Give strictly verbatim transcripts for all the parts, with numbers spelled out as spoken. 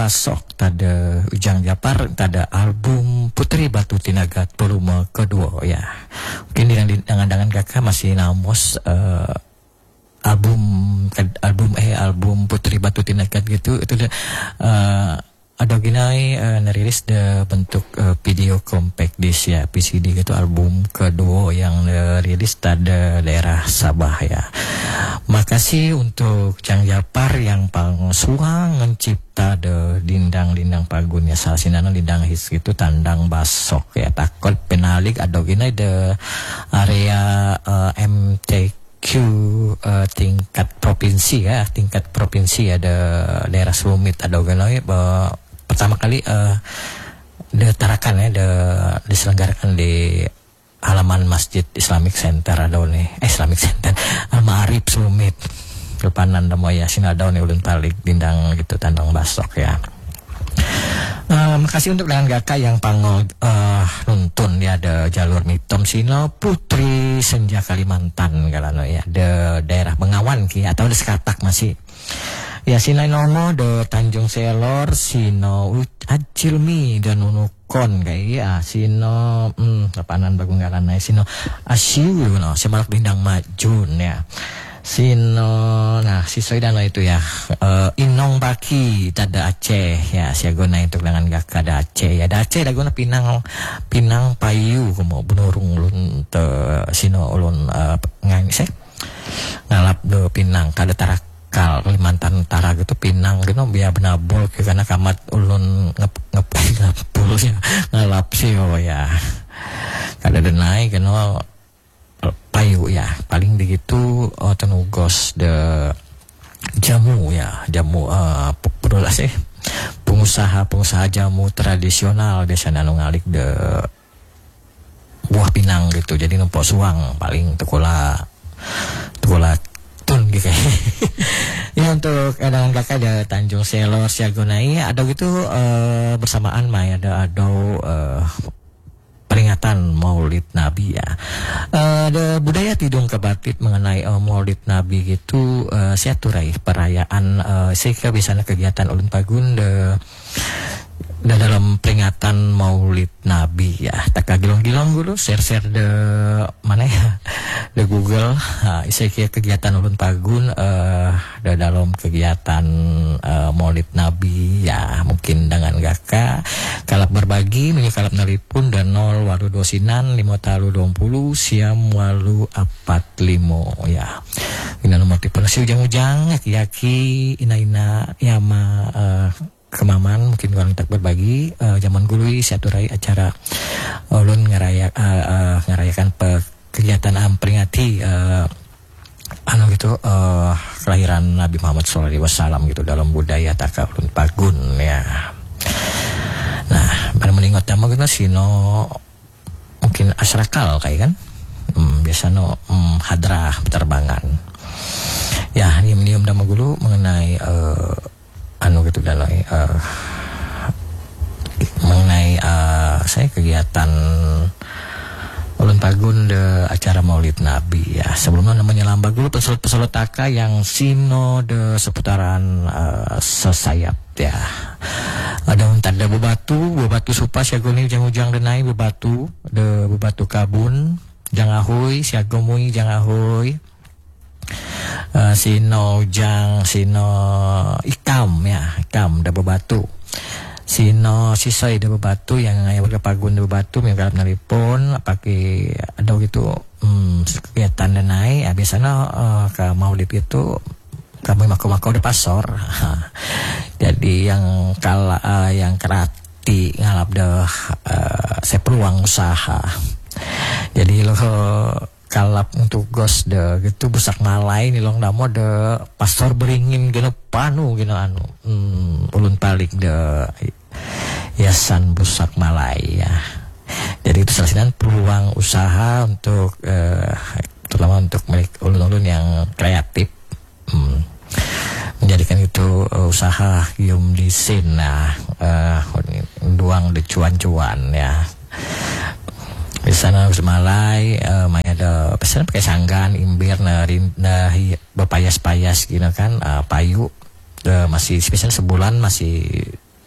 Basok tada Ujang Japar tada album Putri Batu Tinagat volume kedua ya. Mungkin dengan dengan kakak masih namos uh, album album eh album Putri Batu Tinagat gitu itu uh, ada ginai uh, nerilis de bentuk uh, video compact disc ya P C D gitu album kedua yang nerilis tada daerah Sabah ya. Makasih untuk Cang Japar yang pangsuang mencipta de dindang-dindang pagunnya salsinana dindang his gitu tandang basok ya takut penalig ada ginai de area uh, M T Q uh, tingkat provinsi ya tingkat provinsi ada daerah Sumit ada ginai uh, pertama kali uh, ditarakan ya de, diselenggarakan di halaman Masjid Islamic Center ada nih eh Islamic Center Al-Ma'arif Sumit Kepanan damo ya sinadaw nih ulun talik dindang gitu tandang basok ya. Uh, makasih untuk dengan Gaka yang pangol uh, nuntun ya ada jalur mitom sino Putri Senja Kalimantan galano ya de daerah Bengawan ki atau de Sekatak masih ya sinai nono de Tanjung Selor sino Acilmi dan Nunukon kayak ya sino hmm kapanan bagunggalan naik sino Asiu no Semalak Dindang Majun ya sino nah si Soidano itu ya uh, Inong Baki tada Aceh ya siagona itu dengan Gaka da Aceh ya da Aceh da guna Pinang Pinang Payu kumo benurung ulun te sino ulun uh, ngang sih ngalap do Pinang kada tarak Kal Kalimantan Utara gitu Pinang gitu biar benabol karena kamat ulun ngep ngep ngepul ya ngelap sih oh ya kada denai kena payu ya paling begitu oh, tenugos de jamu ya jamu uh, perolah sih pengusaha pengusaha jamu tradisional desa anu ngalik de buah pinang gitu jadi numpuk suang paling tekola tekola gitu ya untuk dengan kakak ada Tanjung Selor Siagonai ada gitu uh, bersamaan Mai ada ada uh, peringatan Maulid Nabi ya uh, ada budaya Tidung Kebatit mengenai uh, Maulid Nabi gitu uh, siaturai perayaan uh, sehingga bisa kegiatan ulun pagun de dan dalam peringatan Maulid Nabi ya tak gilong-gilong dulu share-share de mana ya de Google uh, isi kegiatan ulun pagun uh, de dalam kegiatan uh, Maulid Nabi ya mungkin dengan Gaka kalap berbagi mengikalap nelipun dan nol walu dosinan lima talu dua puluh siam walu apat limo ya ina nomor tipe si ujang-ujang yaki ina-ina yama uh, kemaman mungkin orang tak berbagi uh, zaman gului siaturai acara ulun ngeraya uh, uh, ngerayakan pe, kegiatan am peringati uh, anu gitu uh, kelahiran Nabi Muhammad shallallahu alaihi wasallam gitu dalam budaya taka ulun pagun ya. Nah, pada meningot nama gitu sino mungkin asrakal kayak kan. Hmm, biasa no um, hadrah penerbangan. Ya, nium-nium dama gulu mengenai uh, anu gitu dalam uh, mengenai uh, saya kegiatan ulun pagun de acara Maulid Nabi ya sebelumnya namanya lambag dulu pesulut-pesulut taka yang sino de seputaran uh, sesayap ya ada tanda bebatu bebatu supa siagoni ujang-ujang denai bebatu de bebatu kabun jangahoy siagomui jangahoy Uh, sino ujang sino ikam ya ikam da bebatu sino sisoy da bebatu yang ngaya berkepagun da bebatu yang kalap nelipon pakai ada gitu hmm, kegiatan denai ya biasanya uh, ke Maulid itu kami mako-mako da pasor jadi yang kala uh, yang kerati ngalap da uh, sepeluang usaha jadi lo kalap untuk gos de gitu busak malai nilong damo de pastor beringin gino panu gino anu hmm, ulun palik de yasan busak malai ya jadi itu salah peluang usaha untuk uh, terutama untuk milik ulun-ulun yang kreatif hmm, menjadikan itu uh, usaha gium disin nah uh, duang de cuan-cuan ya di sana semalai uh, may ada pesan pakai sanggan imbir na rinda bapayas-payas gitu kan uh, payu uh, masih spesial sebulan masih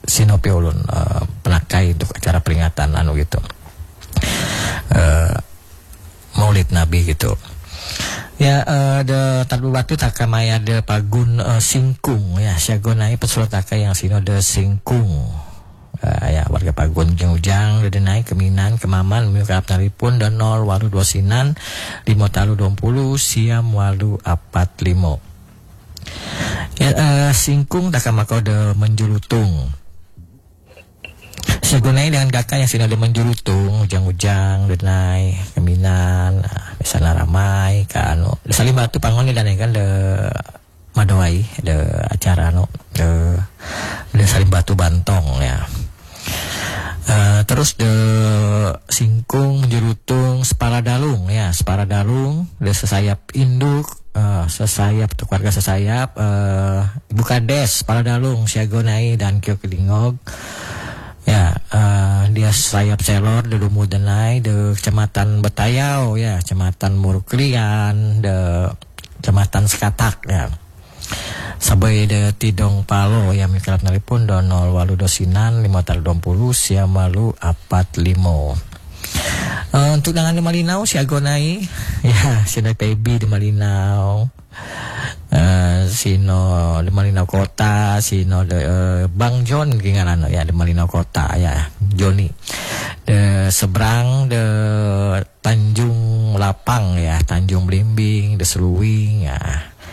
sinopi ulun uh, penakai untuk acara peringatan anu gitu. Uh, Maulid Nabi gitu. Ya uh, de Tadu Batu takamaya de pagun uh, singkung ya siagonai pesulap taka yang sino de singkung. Uh, ya warga pagun jeung ujang dedenai keminan kemaman mikarap naripun dan nol walu dua sinan lima talu dua puluh siam walu apat limo. Ya uh, singkung takamako de menjulutung. Siagonai dengan kakak yang sino de menjulutung ujang-ujang dedenai keminan nah, biasana ramai kan anu salim batu pangoni dan kan de madawai de acara no de de salim batu bantong ya. Uh, terus de singkung jerutung separadalung ya separadalung de sesayap induk uh, sesayap tuh keluarga sesayap uh, ibu kades separadalung siagonai dan kio kelingog ya uh, dia sayap selor de Lumudenai de kecamatan Betayau ya kecamatan Muruklian de kecamatan Sekatak ya sabai de Tidong Palo ya mikalap nalipun do nol walu dosinan lima talu dua puluh sia malu apat limo. Uh, untuk dengan di Malinau siagonai ya sino Pebi di Malinau. Uh, sino di Malinau Kota, sino de uh, Bang John gingarano ya di Malinau Kota ya Joni. De seberang de Tanjung Lapang ya, Tanjung Blimbing, de Seluwing ya.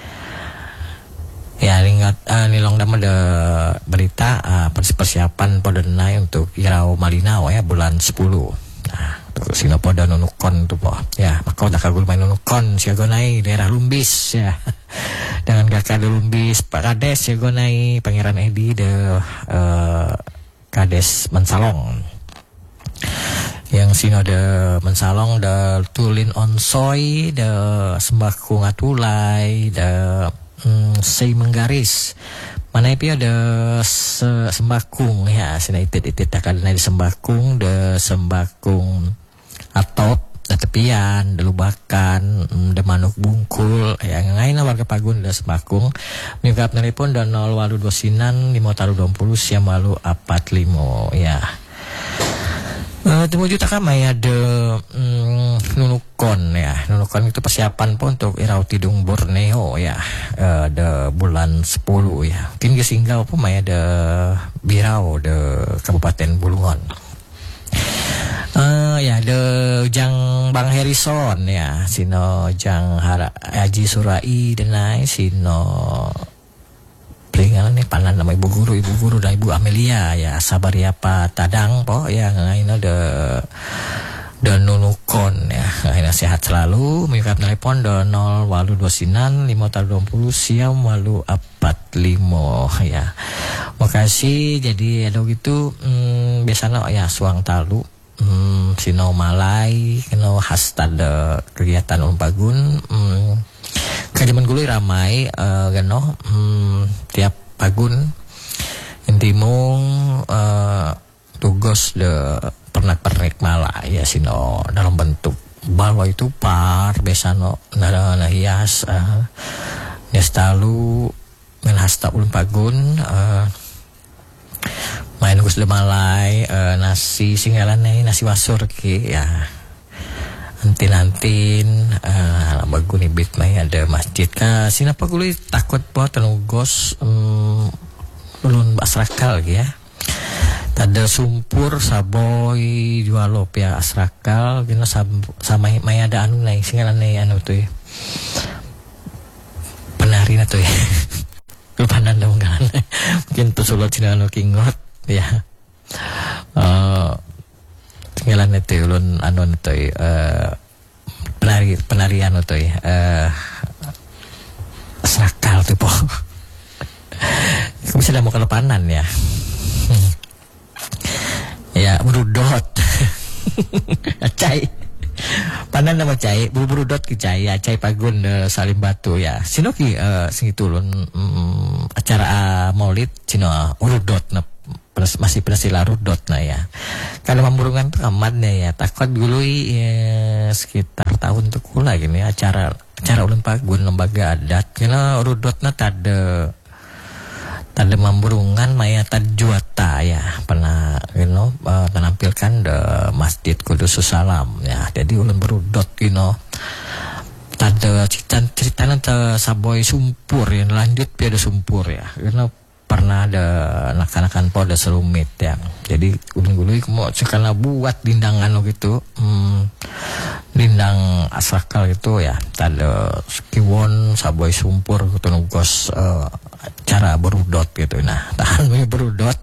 Ya ingat uh, nilong nama de berita uh, persiapan podenai untuk Irau Malinau ya bulan sepuluh. Nah, tuh sino poda nunukon tuh po. Ya, maka udah kagul main nunukon siagonai daerah Lumbis ya. Dengan kakak de Lumbis, Pak Kades siagonai Pangeran Edi de uh, Kades Mensalong. Yang sino de Mensalong de Tulin Onsoy de Sembako Ngatulai de Hmm, sei menggaris mana itu ada se sembakung ya sina itit itit takkan di sembakung de sembakung atop de tepian de lubakan de manuk bungkul ya ngaina warga pagun de sembakung mingkap naripun dan nol walu dua sinan lima talu dua puluh siam walu apat limo ya. Uh, Tumuju takamay ada mm, nunukon ya. Nunukon itu persiapan po untuk Irau Tidung Borneo ya. Uh, de bulan sepuluh ya. Mungkin gesinggau po may ada Birau de Kabupaten Bulungan. Uh, ya de Jang Bang Harrison ya. Sino Jang Hara Haji Surai denai sino peringatan nih panan nama ibu guru ibu guru dan ibu Amelia ya sabar ya Pak Tadang po ya ngaina de de nunukon ya ngaina sehat selalu mengikap telepon do nol walu dua sinan lima talu dua puluh siam walu apat limo ya. Makasih jadi ada gitu hmm, biasanya ya suang talu hmm, sino malai kena khas tanda kegiatan umpagun hmm, kajaman gului ramai uh, gano hmm, tiap pagun intimung uh, tugas de pernak-pernik mala ya sino dalam bentuk balwa itu par besano nara na hias uh, hias talu ngan hasta ulun pagun uh, main gus de malai uh, nasi singgalanai nasi wasur ki ya antin-antin uh, bagus nih bit mah ada masjid ka sinapa guli takut po tenugos um, ulun asrakal ya tada sumpur saboy jualop ya asrakal gina sama may ada anu nai singalan nai anu tuh penari na tuh lupanan dong kan mungkin pesulot sina anu kingot ya uh, tinggalan itu ulun anu itu uh, penari penarian itu uh, sakal tuh po bisa dah mau kelepanan ya ya berudot acai panan nama cai berudot ki cai acai pagun uh, salim batu ya sinoki uh, singitu ulun um, acara uh, maulid cino urudot na masih penasi larut dot nah ya kalau memburungan tuh amatnya ya takut dulu ya, sekitar tahun tuh kula gini acara acara ulun pagun lembaga adat kena urudot na tada Tanda memburungan maya tad juata ya pernah you know uh, menampilkan the Masjid Kudus Salam ya. Jadi ulun berudot you know tanda cerita cerita nanti saboy sumpur yang lanjut pi ada sumpur ya. You know pernah ada anak-anakan po ada selumit ya. Jadi ulun-ulun mau sekala buat dindangan gitu. Hmm, lindang asrakal gitu ya. Tanda kiwon saboy sumpur gitu nugos uh, cara berudot gitu. Nah, tahan berudot.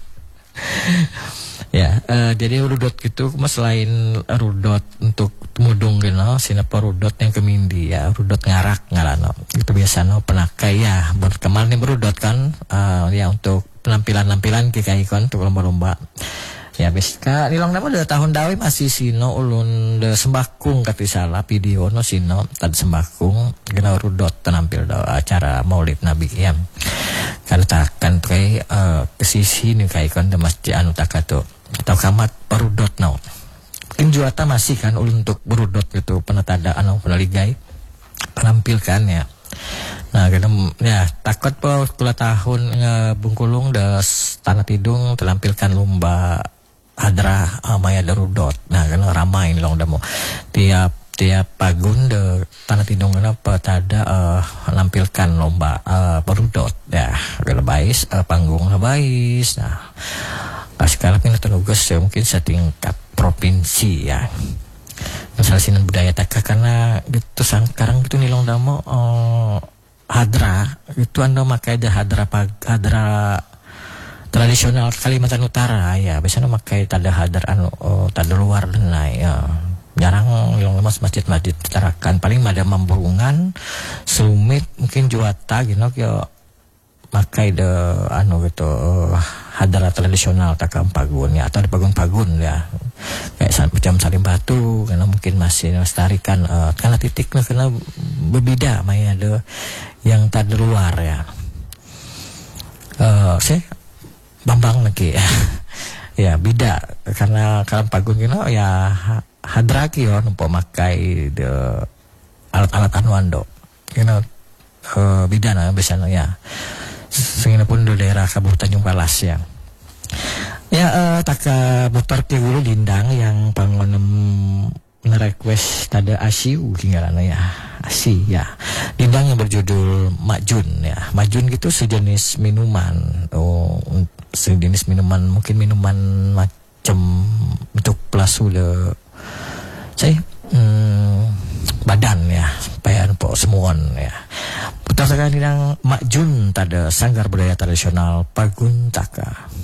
Ya, uh, jadi rudot gitu mas selain rudot untuk mudung gitu, sinapa rudot yang kemindi ya, rudot ngarak ngalano. Itu biasa no penakai ya. Kemarin nih berudot kan uh, ya untuk penampilan-penampilan kita ikon untuk lomba-lomba. Ya biska nilong nama udah tahun dawe masih sino ulun de sembakung kati salah video no sino tad sembakung kena rudot tampil do acara Maulid Nabi ya. Kalau takkan kayak uh, ke sisi nih kayak kon de masjid anu takato atau kamat perudot no. Mungkin juata masih kan ulun untuk berudot gitu penetada anu penaligai penampilkan ya. Nah, kita ya takut po kula tahun uh, Bungkulung das Tanah Tidung terlampilkan lomba hadra uh, maya darudot. Nah, kan ramai nih long demo. Tiap tiap pagun de Tanah Tidung kenapa tada uh, lampilkan lomba uh, berudot. Ya, kalau bais uh, panggung bais. Nah, sekarang ini tenugas ya mungkin setingkat provinsi ya. Masalah sinan budaya taka karena gitu sekarang gitu nih long damo uh, hadra itu anda makai ada hadra pag hadra tradisional Kalimantan Utara ya biasanya makai tada hadar anu oh, tada luar denai ya jarang yang lemas masjid-masjid tarakan paling ada memburungan sumit mungkin juata gitu ya makai de anu gitu uh, hadara tradisional takam pagun ya atau di pagun-pagun ya kayak macam salim batu karena mungkin masih melestarikan uh, karena titiknya karena berbeda maya ada yang tak di luar ya uh, sih Bambang lagi ya ya beda karena kalau pagun gitu ya hadra kyo numpuk makai de alat-alat anuando you know uh, beda nah biasanya ya sehingga pun di daerah Kabupaten Tanjung Palas ya. Ya uh, taka mutar ke dulu lindang yang pangonem nge-request tada asiu tinggalan ya. Asi ya. Lindang yang berjudul Majun ya. Majun gitu sejenis minuman. Oh, sejenis minuman mungkin minuman macam untuk plasule. Saya hmm, badan ya supaya po semuan ya. Putar sekali yang Majun tada sanggar budaya tradisional Pagun Taka.